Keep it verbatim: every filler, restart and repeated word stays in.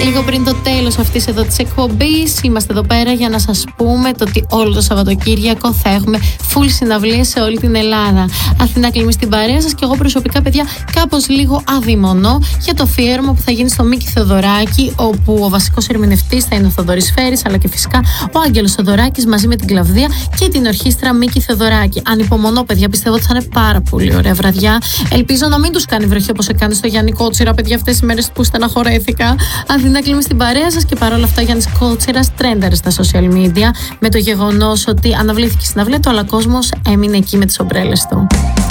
Λίγο πριν το τέλος αυτής εδώ της εκπομπής, είμαστε εδώ πέρα για να σας πούμε το ότι όλο το Σαββατοκύριακο θα έχουμε full συναυλίες σε όλη την Ελλάδα. Αθηνά Κλιμή στην παρέα σας, και εγώ προσωπικά, παιδιά, κάπως λίγο αδειμονώ για το αφιέρωμα που θα γίνει στο Μίκη Θεοδωράκη, όπου ο βασικός ερμηνευτής θα είναι ο Θοδωρής Φέρης, αλλά και φυσικά ο Άγγελος Θεοδωράκης μαζί με την Κλαβδία και την ορχήστρα Μίκη Θεοδωράκη. Ανυπομονώ, παιδιά, πιστεύω ότι θα είναι πάρα πολύ ωραία βραδιά. Ελπίζω να μην τους κάνει βροχή όπως έκανε στο Γιάννη Κότσιρα, παιδιά, αυτές οι μέρες που στεναχωρέθηκα. Αθηνά Κλιμή στην παρέα σας, και παρόλα αυτά ο Γιάννης Κότσιρας τρένταρε στα social media με το γεγονός ότι αναβλήθηκε η συναυλία του, αλλά ο κόσμος έμεινε εκεί με τις ομπρέλες του.